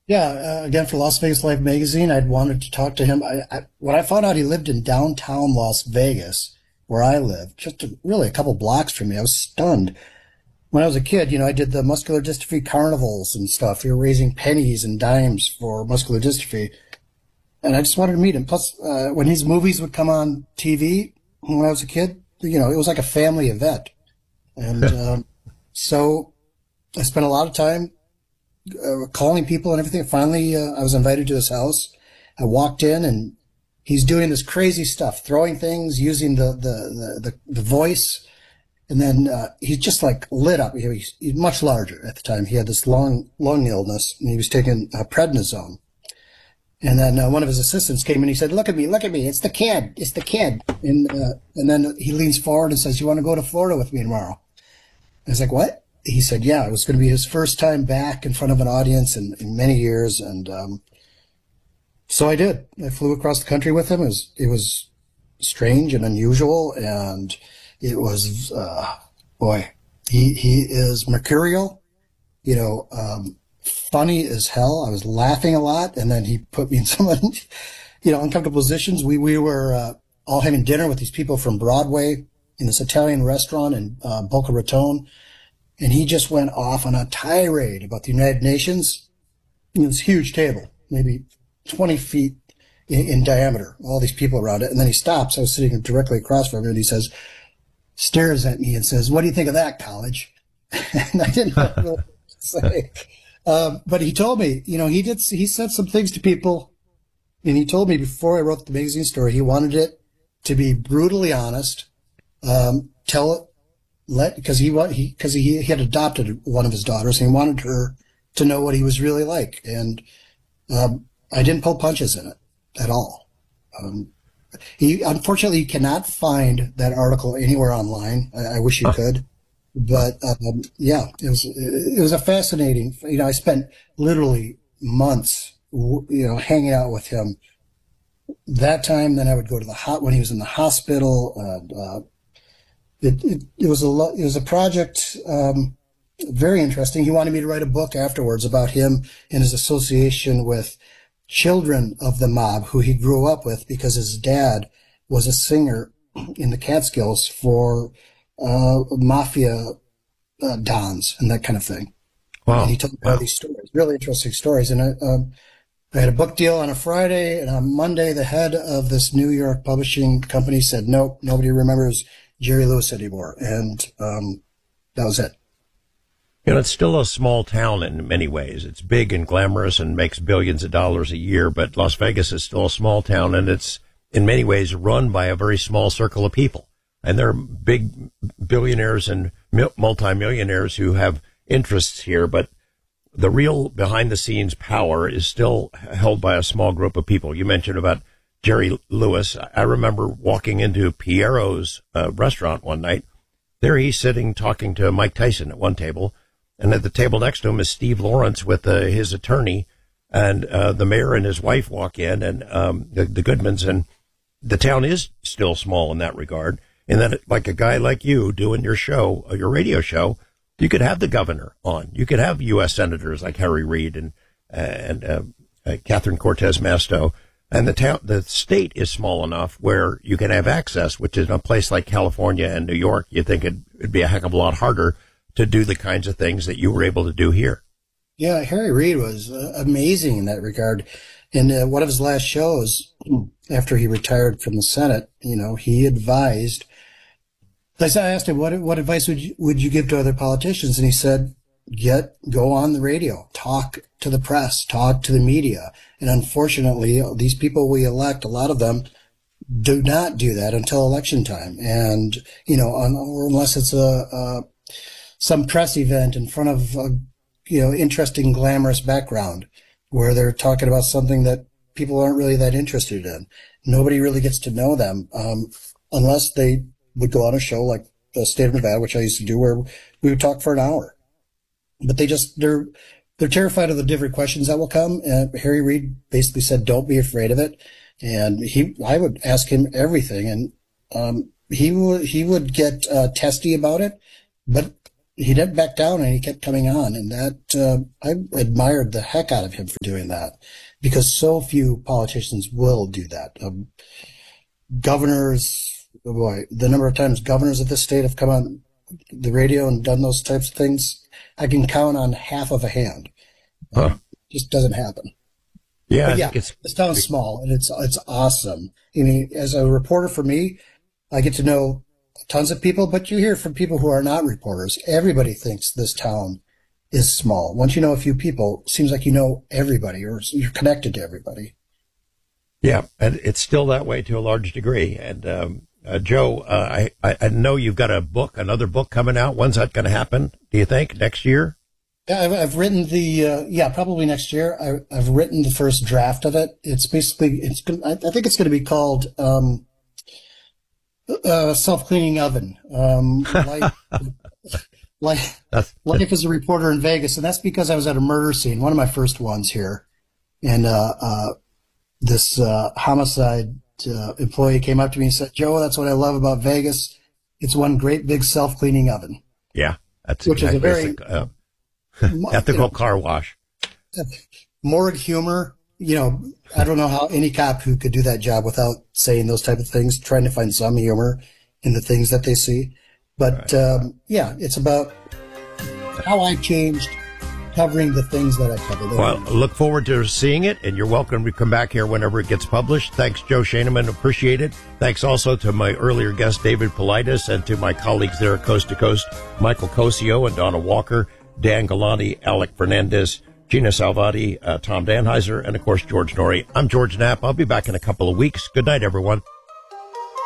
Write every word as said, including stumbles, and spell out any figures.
Yeah, uh, again, for Las Vegas Life magazine, I'd wanted to talk to him. I, I, when I found out he lived in downtown Las Vegas, where I live, just a, really a couple blocks from me, I was stunned. When I was a kid, you know, I did the muscular dystrophy carnivals and stuff. We were raising pennies and dimes for muscular dystrophy. And I just wanted to meet him. Plus, uh, when his movies would come on T V when I was a kid, you know, it was like a family event. And um, so I spent a lot of time uh, calling people and everything. Finally, uh, I was invited to his house. I walked in, and he's doing this crazy stuff, throwing things, using the, the, the, the, the voice. And then uh, he's just like lit up. He's, he's much larger at the time. He had this long lung illness, and he was taking uh, prednisone. And then uh, one of his assistants came in. He said, "Look at me, look at me. It's the kid. It's the kid." And uh, and then he leans forward and says, "You want to go to Florida with me tomorrow?" I was like, "What?" He said, "Yeah, it was going to be his first time back in front of an audience in, in many years." And um, so I did. I flew across the country with him. It was it was strange and unusual, and it was, uh, boy, he, he is mercurial, you know, um, funny as hell. I was laughing a lot, and then he put me in some, you know, uncomfortable positions. We, we were, uh, all having dinner with these people from Broadway in this Italian restaurant in, uh, Boca Raton. And he just went off on a tirade about the United Nations. You know, this huge table, maybe twenty feet in, in diameter, all these people around it. And then he stops. I was sitting directly across from him, and he says, stares at me and says, "What do you think of that, college?" And I didn't know what to say. Um, but he told me, you know, he did, he said some things to people, and he told me before I wrote the magazine story, he wanted it to be brutally honest, um, tell it, let, because he, he, because he, he had adopted one of his daughters, and he wanted her to know what he was really like. And, um, I didn't pull punches in it at all. Um, He, unfortunately, you cannot find that article anywhere online. I, I wish you could. But, um, yeah, it was, it was a fascinating, you know, I spent literally months, you know, hanging out with him that time. Then I would go to the hot, when he was in the hospital. And, uh, it, it, it was a, it was a project, um, very interesting. He wanted me to write a book afterwards about him and his association with children of the mob who he grew up with, because his dad was a singer in the Catskills for uh, mafia uh, dons and that kind of thing. Wow. And he told me wow. all these stories, really interesting stories. And I, um, I had a book deal on a Friday, and on Monday, the head of this New York publishing company said, "Nope, nobody remembers Jerry Lewis anymore." And um, that was it. You know, it's still a small town in many ways. It's big and glamorous and makes billions of dollars a year, but Las Vegas is still a small town, and it's in many ways run by a very small circle of people. And there are big billionaires and multimillionaires who have interests here, but the real behind-the-scenes power is still held by a small group of people. You mentioned about Jerry Lewis. I remember walking into Piero's uh, restaurant one night. There he's sitting talking to Mike Tyson at one table. And at the table next to him is Steve Lawrence with uh, his attorney, and uh, the mayor and his wife walk in, and um, the, the Goodmans. And the town is still small in that regard. And then, like a guy like you doing your show, uh, your radio show, you could have the governor on. You could have U S senators like Harry Reid and and uh, uh, Catherine Cortez Masto. And the town, the state is small enough where you can have access, which is in a place like California and New York. You think it'd, it'd be a heck of a lot harder to do the kinds of things that you were able to do here. Yeah, Harry Reid was uh, amazing in that regard. In uh, one of his last shows, after he retired from the Senate, you know, he advised. I asked him, what what advice would you, would you give to other politicians? And he said, get, go on the radio, talk to the press, talk to the media. And unfortunately, these people we elect, a lot of them do not do that until election time. And, you know, un, or unless it's a, a some press event in front of a, you know, interesting, glamorous background where they're talking about something that people aren't really that interested in. Nobody really gets to know them, um, unless they would go on a show like the State of Nevada, which I used to do, where we would talk for an hour. But they just, they're, they're terrified of the different questions that will come. And Harry Reid basically said, don't be afraid of it. And he, I would ask him everything. And, um, he would, he would get, uh, testy about it, but he didn't back down and he kept coming on. And that, uh, I admired the heck out of him for doing that, because so few politicians will do that. Um, governors, oh boy, the number of times governors of this state have come on the radio and done those types of things, I can count on half of a hand. Huh. Um, just doesn't happen. Yeah, But I yeah, think it's this town's small and it's it's awesome. I mean, as a reporter for me, I get to know tons of people, but you hear from people who are not reporters. Everybody thinks this town is small. Once you know a few people, it seems like you know everybody or you're connected to everybody. yeah, and it's still that way to a large degree. And um, uh, Joe, uh, I I know you've got a book, another book coming out. When's that going to happen? Do you think next year? Yeah, I've, I've written the, uh, yeah, probably next year. I, I've written the first draft of it. It's basically, it's gonna, I, I think it's going to be called, um, uh, self-cleaning oven. Um, life, life, life as a reporter in Vegas. And that's because I was at a murder scene, one of my first ones here. And, uh, uh, this, uh, homicide, uh, employee came up to me and said, Joe, that's what I love about Vegas. It's one great big self-cleaning oven. Yeah, that's which exactly is a very, uh, ethical you know, car wash. Morgue humor. You know, I don't know how any cop who could do that job without saying those type of things, trying to find some humor in the things that they see. But, right. um, yeah, it's about how I changed covering the things that I covered. Well, look forward to seeing it, and you're welcome to come back here whenever it gets published. Thanks, Joe Schoeneman. Appreciate it. Thanks also to my earlier guest, David Paulides, and to my colleagues there at Coast to Coast, Michael Cosio and Donna Walker, Dan Galante, Alec Fernandez, Gina Salvati, uh, Tom Danheiser, and, of course, George Norrie. I'm George Knapp. I'll be back in a couple of weeks. Good night, everyone.